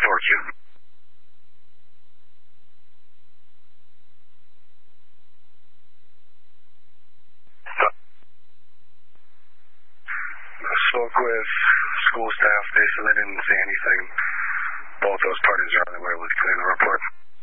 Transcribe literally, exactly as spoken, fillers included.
Over Q. I spoke with school staff. They said they didn't see anything. Both those parties are on their way. Let's clear the report.